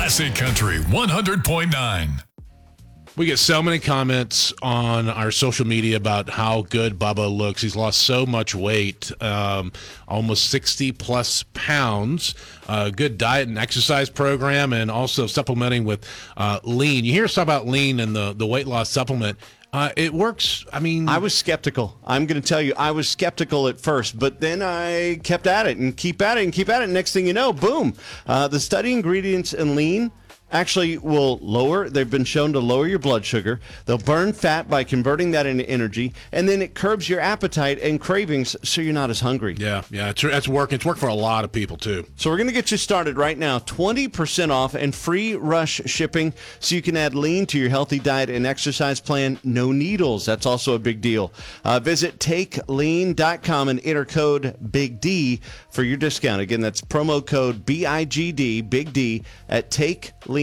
Classic Country 100.9. We get so many comments on our social media about how good Bubba looks. He's lost so much weight, almost 60-plus pounds. Good diet and exercise program, and also supplementing with lean. You hear stuff about lean and the weight loss supplement. It works. I mean, I was skeptical. I'm going to tell you, I was skeptical at first, but then I kept at it and keep at it and keep at it. Next thing you know, boom. The study ingredients in lean actually will they've been shown to lower your blood sugar. They'll burn fat by converting that into energy, and then it curbs your appetite and cravings so you're not as hungry. Yeah, it's working. It's worked for a lot of people, too. So we're going to get you started right now. 20% off and free rush shipping so you can add lean to your healthy diet and exercise plan. No needles. That's also a big deal. Visit takelean.com and enter code Big D for your discount. Again, that's promo code BIGD, Big D, at takelean.com.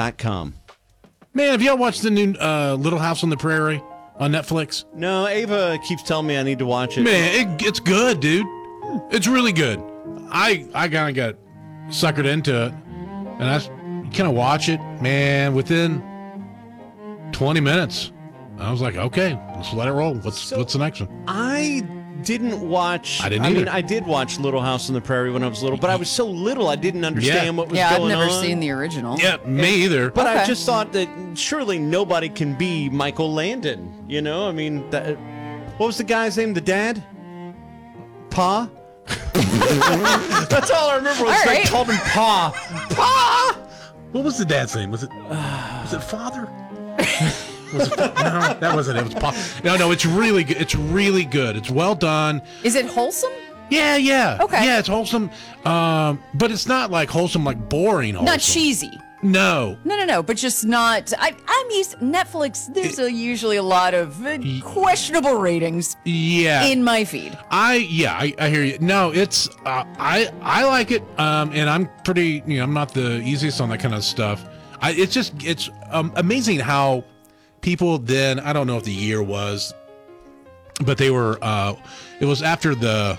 Man, have y'all watched the new Little House on the Prairie on Netflix? No, Ava keeps telling me I need to watch it. Man, it's good, dude. It's really good. I kind of got suckered into it, and I kind of watch it. Man, within 20 minutes, I was like, okay, let's let it roll. What's the next one? I didn't watch. I didn't either. mean, I did watch Little House on the Prairie when I was little, but I was so little I didn't understand what was going on. I've never seen the original. Yeah, me either. But I Okay. just thought that surely nobody can be Michael Landon. You know, I mean, what was the guy's name? The dad? Pa? That's all I remember. Was they right. called him Pa. Pa! What was the dad's name? Was it Father? No, that wasn't it. It was Paul. No, it's really good. It's really good. It's well done. Is it wholesome? Yeah. Okay. Yeah, it's wholesome. But it's not like wholesome, like boring wholesome. Not cheesy. No. No, but just not. I'm used Netflix. There's usually a lot of questionable ratings. Yeah. In my feed. I hear you. No, it's I like it. And I'm pretty. I'm not the easiest on that kind of stuff. It's amazing how people then. I don't know if the year was, but they were. It was after the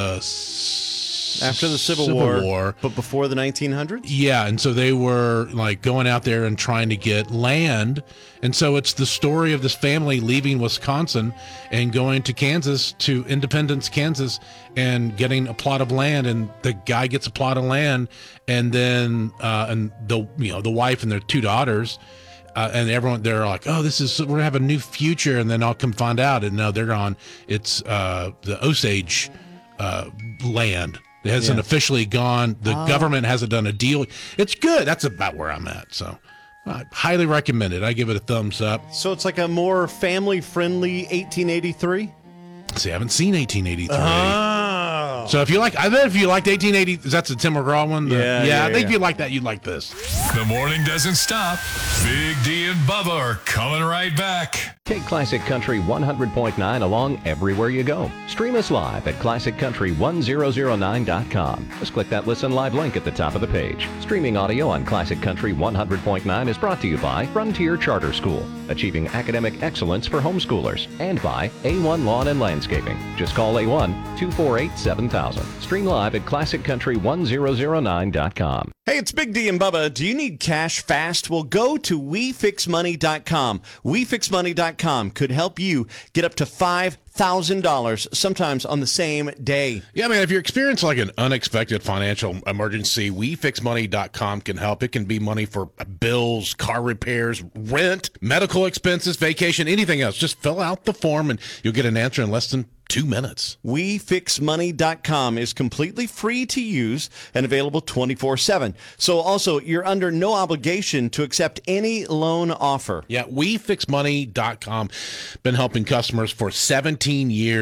Civil War, but before the 1900s? Yeah, and so they were like going out there and trying to get land. And so it's the story of this family leaving Wisconsin and going to Kansas, to Independence, Kansas, and getting a plot of land. And the guy gets a plot of land, and then and the wife and their two daughters, and everyone, they're like, oh, we're gonna have a new future. And then I'll come find out, and no, they're gone. It's the Osage land. It hasn't officially gone. The government hasn't done a deal. It's good. That's about where I'm at. So I highly recommend it. I give it a thumbs up. So it's like a more family-friendly 1883? See, I haven't seen 1883. Oh. So if you liked 1880, that's the Tim McGraw one. Yeah, I think if you like that, you'd like this. The morning doesn't stop. Big D and Bubba are coming right back. Take Classic Country 100.9 along everywhere you go. Stream us live at ClassicCountry1009.com. Just click that Listen Live link at the top of the page. Streaming audio on Classic Country 100.9 is brought to you by Frontier Charter School, achieving academic excellence for homeschoolers, and by A1 Lawn and Landscaping. Just call A1 248-7000. Stream live at ClassicCountry1009.com. Hey, it's Big D and Bubba. Do you need cash fast? Well, go to WeFixMoney.com. WeFixMoney.com could help you get up to $5,000 sometimes on the same day. Yeah, man, if you're experiencing like an unexpected financial emergency, WeFixMoney.com can help. It can be money for bills, car repairs, rent, medical expenses, vacation, anything else. Just fill out the form and you'll get an answer in less than 2 minutes. WeFixMoney.com is completely free to use and available 24/7. So also, you're under no obligation to accept any loan offer. Yeah, WeFixMoney.com. Been helping customers for 17 years.